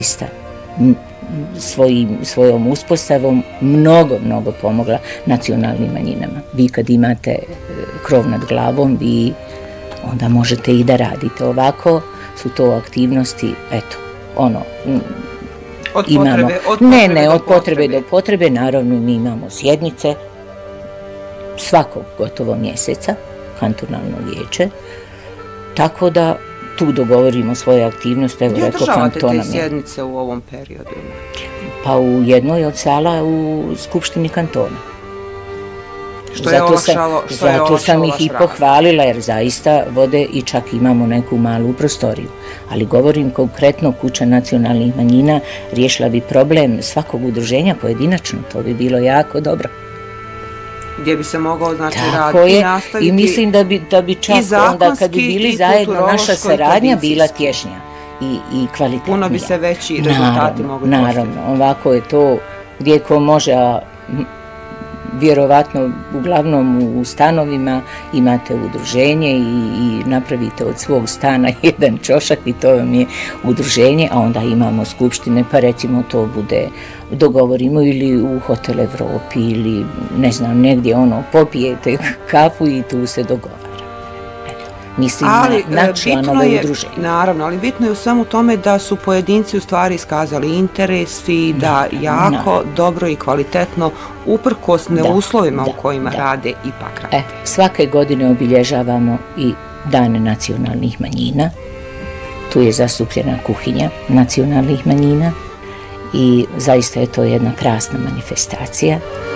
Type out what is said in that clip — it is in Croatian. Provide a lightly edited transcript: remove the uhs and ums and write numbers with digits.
svojom uspostavom mnogo pomogla nacionalnim manjinama. Vi kad imate krov nad glavom, vi onda možete i da radite. Ovako su to aktivnosti, eto, od potrebe do potrebe. Naravno, mi imamo sjednice svakog gotovo mjeseca, kantonalno vijeće, tako da tu dogovorimo svoje aktivnosti. Gdje održavate te sjednice u ovom periodu? Pa u jednoj od sala u Skupštini kantona. Zato sam ih i pohvalila, jer zaista vode i čak imamo neku malu prostoriju. Ali govorim konkretno, Kuća nacionalnih manjina riješila bi problem svakog udruženja pojedinačno, to bi bilo jako dobro. Gdje bi se mogao raditi i nastaviti. I mislim da bi čak onda kad bi bili zajedno naša saradnja bila tješnja i kvalitetnija. Puno bi se veći rezultati mogli postići. Naravno, ovako je to gdje ko može, a vjerovatno uglavnom u stanovima imate udruženje i napravite od svog stana jedan ćošak i to vam je udruženje, a onda imamo skupštine, pa recimo to bude, dogovorimo ili u Hotel Evropi ili ne znam, negdje popijete kafu i tu se dogovara. Mislim na članove udruženja. Naravno, ali bitno je u svemu tome da su pojedinci u stvari iskazali interes i da jako dobro i kvalitetno uprkos neuslovima u kojima rade ipak rade. Svake godine obilježavamo i Dane nacionalnih manjina. Tu je zastupljena kuhinja nacionalnih manjina i zaista je to jedna krasna manifestacija.